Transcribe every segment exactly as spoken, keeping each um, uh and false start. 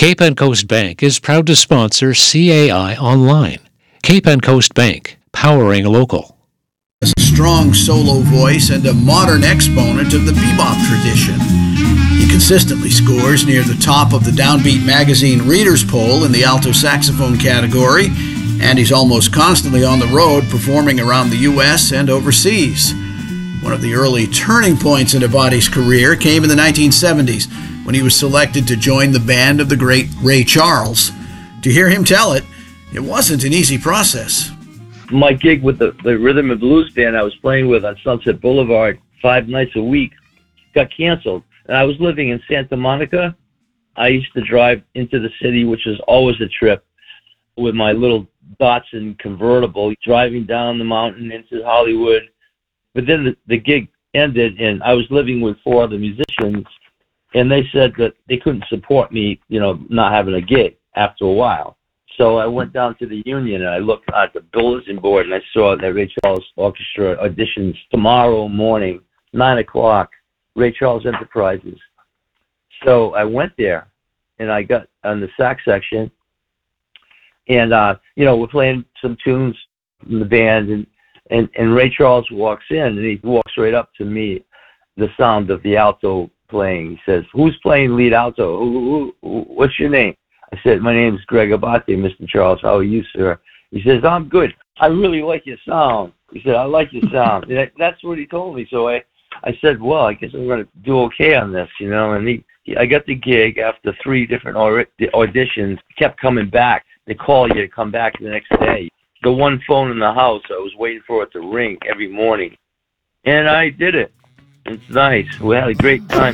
Cape and Coast Bank is proud to sponsor C A I Online. Cape and Coast Bank, powering local. A strong solo voice and a modern exponent of the bebop tradition. He consistently scores near the top of the Downbeat Magazine Readers Poll in the alto saxophone category, and he's almost constantly on the road performing around the U S and overseas. One of the early turning points in Abadi's career came in the nineteen seventies when he was selected to join the band of the great Ray Charles. To hear him tell it, it wasn't an easy process. My gig with the, the Rhythm and Blues band I was playing with on Sunset Boulevard five nights a week got canceled. And I was living in Santa Monica. I used to drive into the city, which is always a trip, with my little Datsun convertible, driving down the mountain into Hollywood. But then the, the gig ended, and I was living with four other musicians, and they said that they couldn't support me, you know, not having a gig after a while. So I went down to the union, and I looked at the bulletin board, and I saw that Ray Charles Orchestra auditions tomorrow morning, nine o'clock, Ray Charles Enterprises. So I went there, and I got on the sax section, and, uh, you know, we're playing some tunes from the band, and, and, and Ray Charles walks in, and he walks right up to me, the sound of the alto playing. He says, "Who's playing lead alto? Who, who, who, what's your name?" I said, "My name's Greg Abate, Mister Charles. How are you, sir?" He says, "I'm good. I really like your sound." He said, "I like your sound." And that, that's what he told me. So I, I said, "Well, I guess I'm going to do okay on this, you know." And he, he, I got the gig after three different aud- auditions. He kept coming back. They call you to come back the next day. The one phone in the house, I was waiting for it to ring every morning. And I did it. It's nice. We had a great time.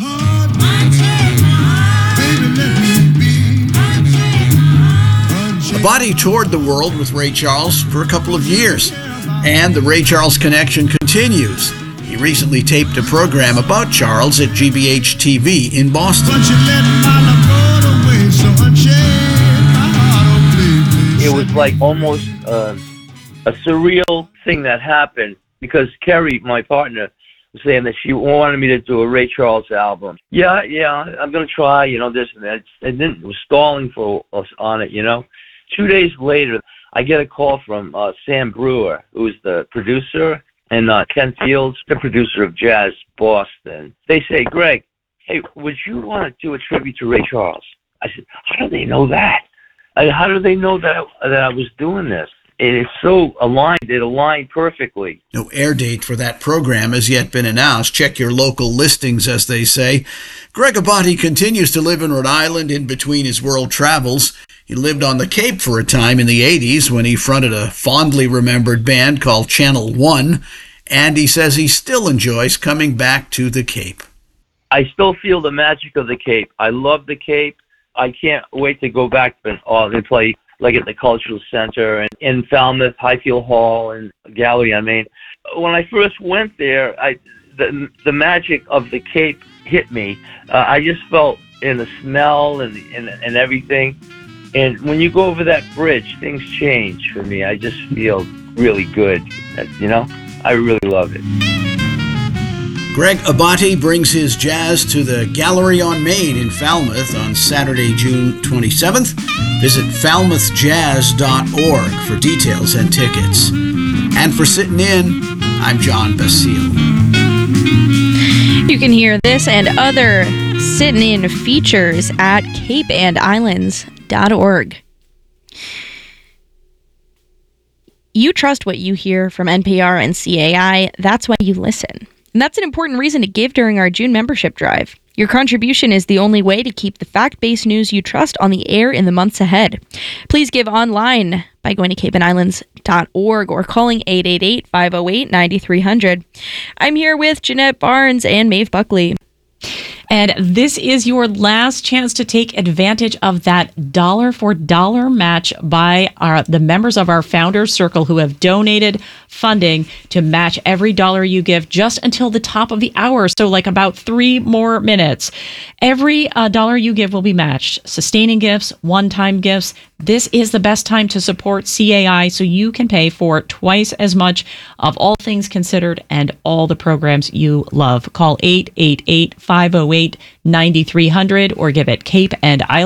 Abadi toured the world with Ray Charles for a couple of years, and the Ray Charles connection continues. He recently taped a program about Charles at G B H T V in Boston. It was like almost uh, a surreal thing that happened, because Kerry, my partner, was saying that she wanted me to do a Ray Charles album. Yeah, yeah, I'm going to try, you know, this and that. And then it was stalling for us on it, you know. Two days later, I get a call from uh, Sam Brewer, who's the producer, and uh, Ken Fields, the producer of Jazz Boston. They say, "Greg, hey, would you want to do a tribute to Ray Charles?" I said, "How do they know that? I, how do they know that I, that I was doing this?" And it's so aligned. It aligned perfectly. No air date for that program has yet been announced. Check your local listings, as they say. Greg Abate continues to live in Rhode Island in between his world travels. He lived on the Cape for a time in the eighties when he fronted a fondly remembered band called Channel One, and he says he still enjoys coming back to the Cape. I still feel the magic of the Cape. I love the Cape. I can't wait to go back and, uh, and play like at the Cultural Center and in Falmouth, Highfield Hall, and Gallery on Main. When I first went there, I the the magic of the Cape hit me. Uh, I just felt in the smell and, and and everything. And when you go over that bridge, things change for me. I just feel really good. You know, I really love it. Greg Abate brings his jazz to the Gallery on Main in Falmouth on Saturday, June twenty-seventh. Visit falmouth jazz dot org for details and tickets. And for Sitting In, I'm John Basile. You can hear this and other Sitting In features at cape and islands dot org. You trust what you hear from N P R and C A I. That's why you listen. And that's an important reason to give during our June membership drive. Your contribution is the only way to keep the fact-based news you trust on the air in the months ahead. Please give online by going to cape and islands dot org or calling eight eight eight, five oh eight, nine three hundred. I'm here with Jeanette Barnes and Maeve Buckley. And this is your last chance to take advantage of that dollar for dollar match by our, the members of our Founders Circle who have donated funding to match every dollar you give just until the top of the hour. So like about three more minutes. Every uh, dollar you give will be matched. Sustaining gifts, one-time gifts. This is the best time to support C A I so you can pay for twice as much of All Things Considered and all the programs you love. Call eight eight eight, five oh eight, nine three hundred or give at cape and islands